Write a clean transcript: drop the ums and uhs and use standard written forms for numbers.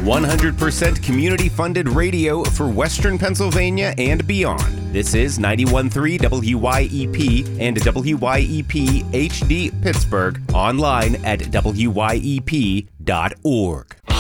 100% community-funded radio for Western Pennsylvania and beyond. This is 91.3 WYEP and WYEP HD Pittsburgh, online at wyep.org.